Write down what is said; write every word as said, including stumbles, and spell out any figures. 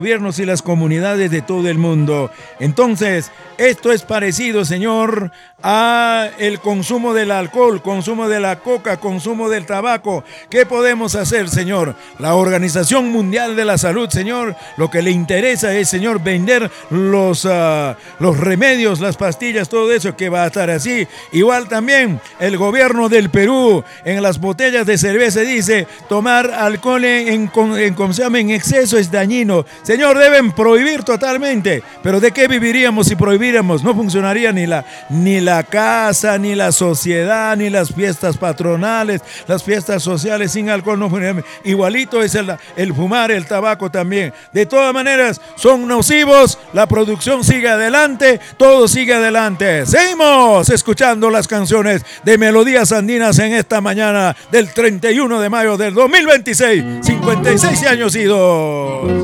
gobiernos y las comunidades de todo el mundo. Entonces, esto es parecido, Señor, a el consumo del alcohol, consumo de la coca, consumo del tabaco. ¿Qué podemos hacer, Señor? La Organización Mundial de la Salud, Señor, lo que le interesa es, Señor, vender los, uh, los remedios, las pastillas, todo eso, que va a estar así. Igual también el gobierno del Perú, en las botellas de cerveza dice, tomar alcohol en, en, en, ¿cómo se llama? En exceso es dañino. Señor, deben prohibir totalmente. Pero ¿de qué viviríamos si prohibiéramos? No funcionaría ni la, ni la casa, ni la sociedad, ni las fiestas patronales, las fiestas sociales sin alcohol no funcionarían. Igualito es el, el fumar, el tabaco también. De todas maneras, son nocivos. La producción sigue adelante, todo sigue adelante. Seguimos escuchando las canciones de Melodías Andinas en esta mañana del treinta y uno de mayo del dos mil veintiséis. cincuenta y seis años y dos.